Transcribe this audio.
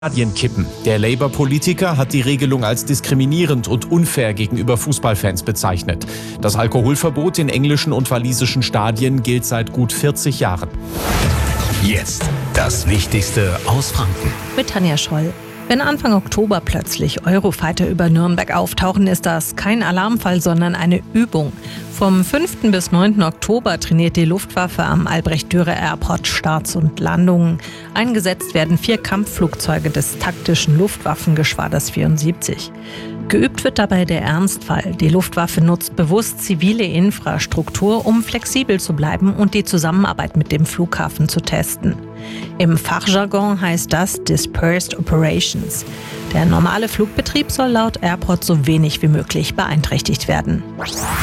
Stadien kippen. Der Labour-Politiker hat die Regelung als diskriminierend und unfair gegenüber Fußballfans bezeichnet. Das Alkoholverbot in englischen und walisischen Stadien gilt seit gut 40 Jahren. Jetzt das Wichtigste aus Franken. Mit Tanja Scholl. Wenn Anfang Oktober plötzlich Eurofighter über Nürnberg auftauchen, ist das kein Alarmfall, sondern eine Übung. Vom 5. bis 9. Oktober trainiert die Luftwaffe am Albrecht-Dürer-Airport Starts und Landungen. Eingesetzt werden 4 Kampfflugzeuge des taktischen Luftwaffengeschwaders 74. Geübt wird dabei der Ernstfall. Die Luftwaffe nutzt bewusst zivile Infrastruktur, um flexibel zu bleiben und die Zusammenarbeit mit dem Flughafen zu testen. Im Fachjargon heißt das Dispersed Operations. Der normale Flugbetrieb soll laut Airport so wenig wie möglich beeinträchtigt werden.